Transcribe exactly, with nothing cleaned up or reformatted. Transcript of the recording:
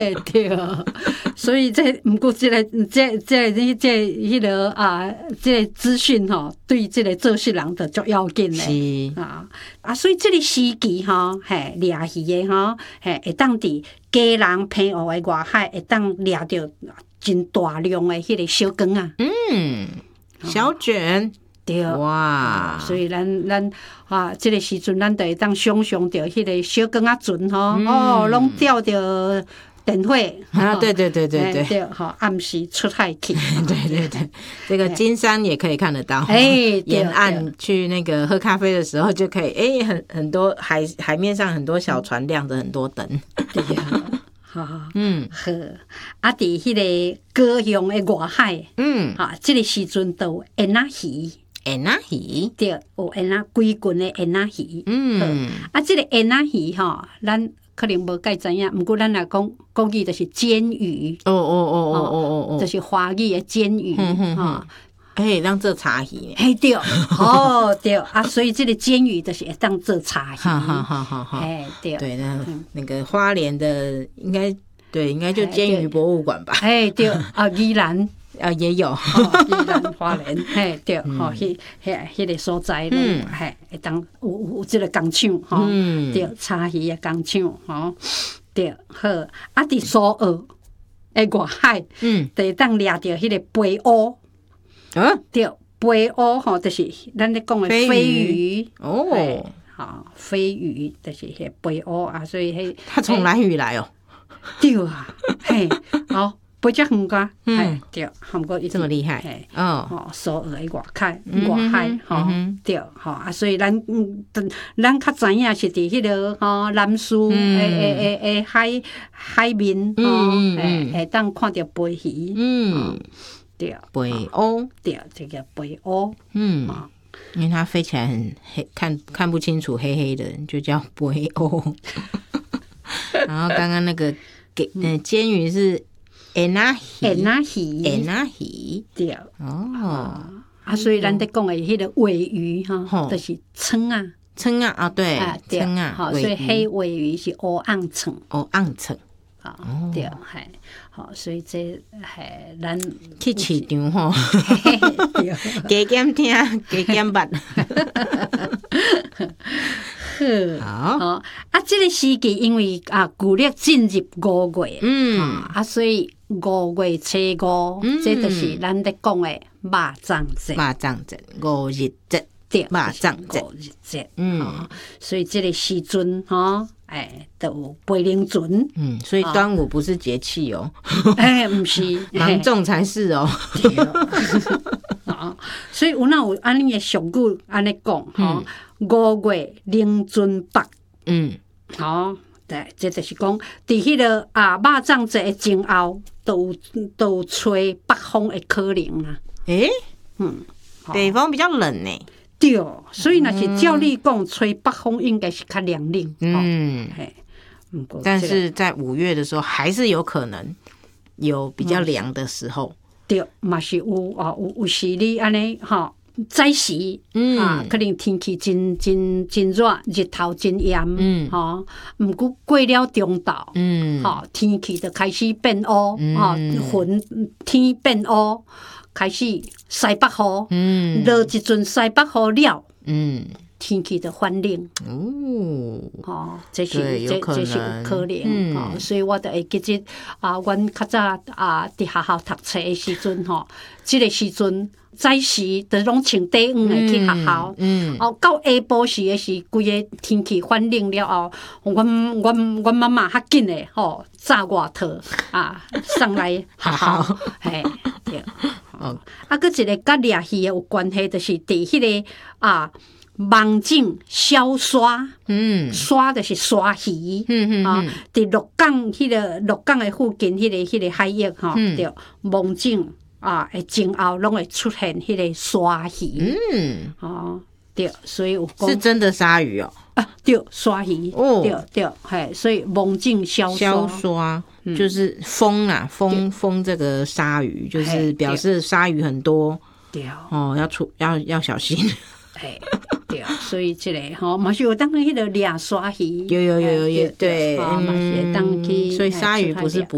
哎对啊，所以这不过这个这这这这迄个啊，这个资讯吼，对这个做事人就足要紧嘞啊啊！所以这个时期吼，嘿掠鱼的吼，嘿会当伫家人平湖的外海会当掠到真大量的迄个小竿啊， 嗯，小卷。 对哇， 所以咱咱啊，这个时阵咱就会当想象到迄个小竿仔船吼，哦，拢钓着电火啊，对对对对对， 对，好，暗时出海去， 对对对，这个金山也可以看得到， 哎， 沿岸去那个喝咖啡的时候就可以，哎，很很多海海面上很多小船亮着很多灯， 对呀。好，嗯，好，啊，伫迄个高雄的外海，嗯，哈，这个时阵都有雁仔鱼， 雁仔鱼， 对，有雁仔规群的雁仔鱼，嗯，啊，这个雁仔鱼吼，咱可能无介知影，毋过咱来讲国语就是煎鱼， 哦哦哦哦哦哦， 就是华语的煎鱼，哈。 哎，让做茶鱼， 嘿对，哦对啊，所以这个煎鱼就是会当做茶鱼， 哈哈哈哈哈， 哎对， 对，那那个花莲的应该对，应该就煎鱼博物馆吧， 哎对啊，宜兰啊也有， 宜兰花莲，嘿对，吼，迄迄迄个所在咧，嘿会当有有这个工厂，吼，对，茶鱼的工厂，吼，对，好，啊，伫苏澳的外海，嗯，就会当掠着迄个飞乌。嗯，对，飞乌吼，就是咱咧讲的飞鱼哦，好，飞鱼就是迄飞乌啊，所以迄它从南屿来哦， 对啊，嘿，好，飞遮远个，嘿，对，韩国这么厉害， 嘿，哦，吼，苏澳的外海，外海，吼，对，吼啊，所以咱嗯，咱较知影是伫迄个吼南苏诶诶诶诶海海面，吼，诶，会当看到飞鱼，嗯。对， 北欧， 对，这个北欧， 嗯，因为它飞起来很黑，看看不清楚，黑黑的，就叫北欧。然后刚刚那个给呃煎鱼是雁仔鱼， 雁仔鱼， 雁仔鱼， 对，哦，啊，所以咱在讲的迄个尾鱼哈，就是蛏啊， 蛏啊，啊对，蛏啊， 好，所以黑尾鱼是乌昂蛏， 乌昂蛏。 啊，对，系，好，所以这系咱去市场吼，加减听，加减捌。好， 好，啊，这个时期因为啊，旧历进入五月，嗯，啊，所以五月初五，这就是咱在讲的肉粽节， 肉粽节，五日节， 对， 肉粽节， 五日节，嗯，所以这个时阵哈。哎，都有飞灵船， 嗯，所以端午不是节气哦， 哎，不是， 芒种才是哦。 啊，所以有那有安尼的俗语安尼讲，吼，五月灵船北，嗯，好，对，这就是讲，伫迄个啊肉粽节的前后，都有都有吹北风的可能啊。 诶，嗯，北风比较冷呢。 对，所以若是照你讲，吹北风应该是较凉冷。嗯，嘿， 但是在五月的时候，还是有可能有比较凉的时候。 对，嘛是有啊，有有时你安尼哈，早时啊，可能天气真真真热，日头真炎，嗯，哈，毋过过了中昼，嗯，哈，天气就开始变乌，哈，云天变乌。开始西北风，嗯，落一阵西北风了，嗯，天气就反冷，哦，哦，这是这这是有可能，嗯，哦，所以我就会记得啊，阮较早啊伫学校读册的时阵吼，这个时阵早时就拢穿短裤的去学校，嗯，哦，到下晡时的是规个天气反冷了后，阮阮阮妈妈较紧的吼，炸外套啊，送来学校，嘿，对。哦，啊，佮一个甲掠鱼有关系，就是伫迄个啊，网井小沙，嗯，沙就是沙鱼，嗯嗯啊，伫鹿港迄个鹿港的附近，迄个迄个海域吼，对，网井啊，诶，前后拢会出现迄个沙鱼，嗯，哦，对，所以有讲是真的鲨鱼哦， 啊，对，沙鱼，哦，对对，嘿，所以网井小小沙。就是封啊，封封这个鲨鱼，就是表示鲨鱼很多，对哦，要出要要小心。 哎，对，所以这个吼，嘛是有当迄个掠鲨鱼， 有有有有有，对，嗯， 当去， 所以鲨鱼不是捕